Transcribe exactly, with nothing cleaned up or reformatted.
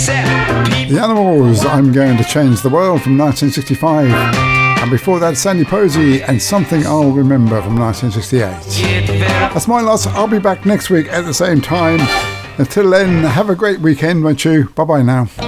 The Animals, I'm Going to Change the World from nineteen sixty-five. And before that, Sandy Posey and Something I'll Remember from nineteen sixty-eight. That's my loss. I'll be back next week at the same time. Until then, have a great weekend, won't you? Bye-bye now.